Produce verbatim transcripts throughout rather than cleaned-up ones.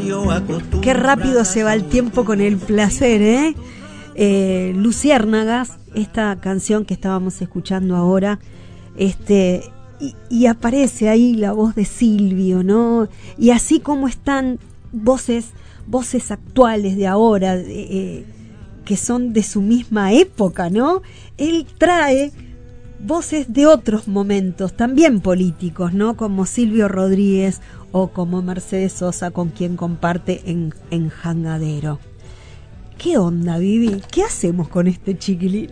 Qué rápido se va el tiempo con el placer, ¿eh? eh Luciérnagas, esta canción que estábamos escuchando ahora, este y, y aparece ahí la voz de Silvio, ¿no? Y así como están voces voces actuales de ahora, eh, que son de su misma época, ¿no? Él trae voces de otros momentos, también políticos, ¿no? Como Silvio Rodríguez o como Mercedes Sosa, con quien comparte en, en Jangadero. ¿Qué onda, Vivi? ¿Qué hacemos con este chiquilín?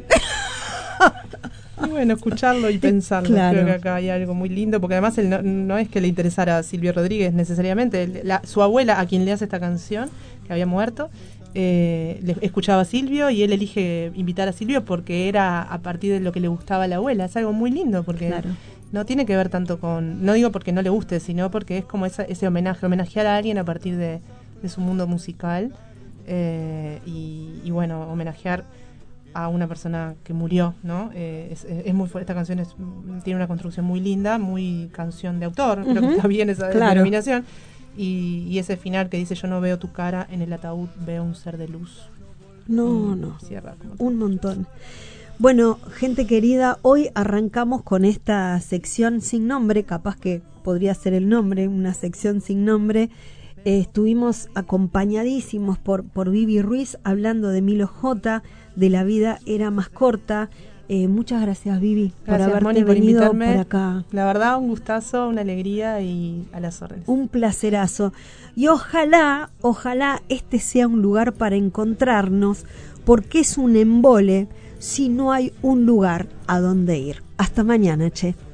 Y bueno, escucharlo y pensarlo. Claro. Creo que acá hay algo muy lindo, porque además él no, no es que le interesara a Silvio Rodríguez necesariamente. La, su abuela, a quien le hace esta canción, que había muerto, eh, le escuchaba a Silvio y él elige invitar a Silvio porque era a partir de lo que le gustaba a la abuela. Es algo muy lindo, porque claro. no tiene que ver tanto con... No digo porque no le guste, sino porque es como esa, ese homenaje, homenajear a alguien a partir de, de su mundo musical. Eh, y, y bueno, homenajear a una persona que murió, ¿no? Eh, es, es muy esta canción es, tiene una construcción muy linda, muy canción de autor, uh-huh. Creo que está bien esa claro. denominación. Y, y ese final que dice: yo no veo tu cara en el ataúd, veo un ser de luz. No, y no, cierra un montón. Bueno, gente querida, hoy arrancamos con esta sección sin nombre, capaz que podría ser el nombre, una sección sin nombre. Eh, estuvimos acompañadísimos por, por Vivi Ruiz hablando de Milo J, de La vida era más corta. Eh, muchas gracias, Vivi, gracias, por haberte Moni, por venido invitarme. Por acá. La verdad, un gustazo, una alegría y a las órdenes. Un placerazo. Y ojalá, ojalá este sea un lugar para encontrarnos, porque es un embole si no hay un lugar a donde ir. Hasta mañana, che.